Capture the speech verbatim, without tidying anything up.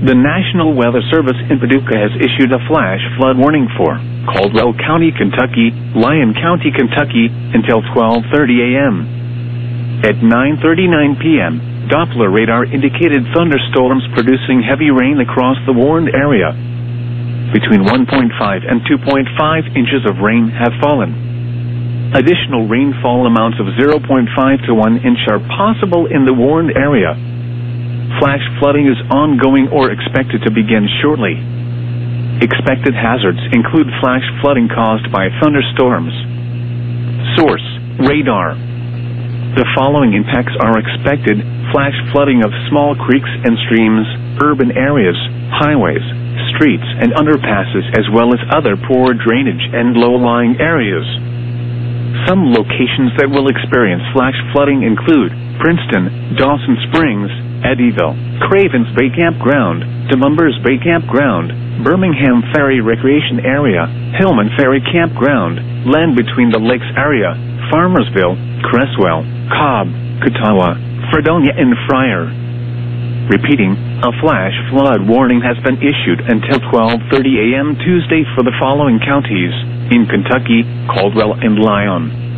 The National Weather Service in Paducah has issued a flash flood warning for Caldwell County, Kentucky, Lyon County, Kentucky, until twelve thirty a m At nine thirty-nine p m, Doppler radar indicated thunderstorms producing heavy rain across the warned area. Between one point five and two point five inches of rain have fallen. Additional rainfall amounts of zero point five to one inch are possible in the warned area. Flash flooding is ongoing or expected to begin shortly. Expected hazards include flash flooding caused by thunderstorms. Source: radar. The following impacts are expected: flash flooding of small creeks and streams, urban areas, highways, streets, and underpasses, as well as other poor drainage and low-lying areas. Some locations that will experience flash flooding include Princeton, Dawson Springs, Eddyville, Cravens Bay Campground, DeMumbers Bay Campground, Birmingham Ferry Recreation Area, Hillman Ferry Campground, Land Between the Lakes Area, Farmersville, Cresswell, Cobb, Catawba, Fredonia, and Fryer. Repeating, a flash flood warning has been issued until twelve thirty a m Tuesday for the following counties: in Kentucky, Caldwell and Lyon.